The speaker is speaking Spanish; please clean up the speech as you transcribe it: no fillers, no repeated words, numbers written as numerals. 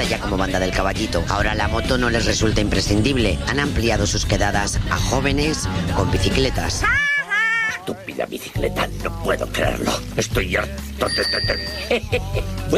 ya como banda del Caballito. Ahora la moto no les resulta imprescindible. Han ampliado sus quedadas a jóvenes con bicicletas. Estúpida bicicleta, no puedo creerlo. Estoy harto de...